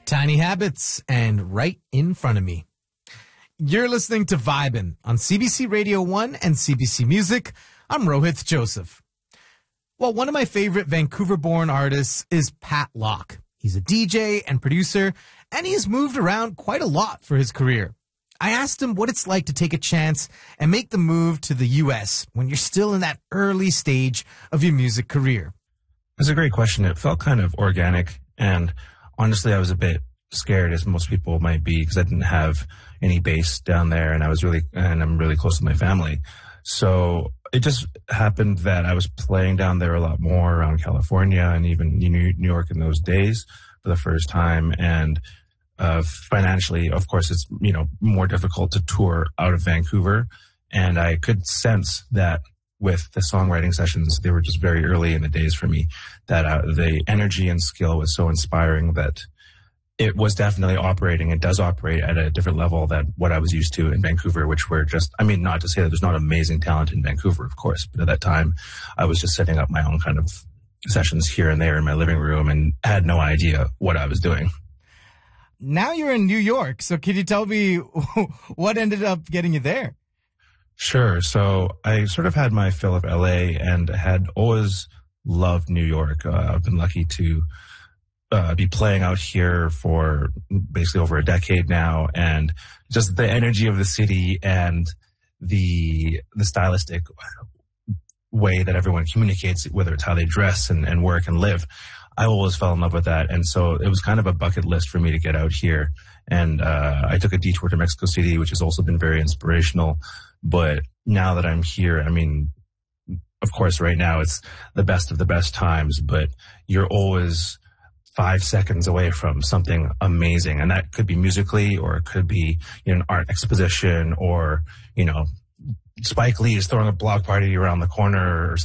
Tiny Habits, and right in front of me. You're listening to Vibin' on CBC Radio 1 and CBC Music. I'm Rohith Joseph. Well, one of my favorite Vancouver-born artists is Pat Locke. He's a DJ and producer, and he's moved around quite a lot for his career. I asked him what it's like to take a chance and make the move to the U.S. when you're still in that early stage of your music career. That's a great question. It felt kind of organic, and honestly, I was a bit scared, as most people might be, because I didn't have any base down there, and I'm really close to my family. So it just happened that I was playing down there a lot more around California and even New York in those days for the first time. And financially, of course, it's more difficult to tour out of Vancouver, and I could sense that with the songwriting sessions, they were just very early in the days for me, that the energy and skill was so inspiring that it was definitely operating. It does operate at a different level than what I was used to in Vancouver, which were just, not to say that there's not amazing talent in Vancouver, of course, but at that time I was just setting up my own kind of sessions here and there in my living room and had no idea what I was doing. Now you're in New York, so can you tell me what ended up getting you there? Sure. So I sort of had my fill of LA and had always loved New York. I've been lucky to be playing out here for basically over a decade now, and just the energy of the city and the stylistic way that everyone communicates, whether it's how they dress and work and live. I always fell in love with that, and so it was kind of a bucket list for me to get out here. And I took a detour to Mexico City, which has also been very inspirational. But now that I'm here, of course, right now it's the best of the best times, but you're always 5 seconds away from something amazing. And that could be musically, or it could be an art exposition, or, Spike Lee is throwing a block party around the corner or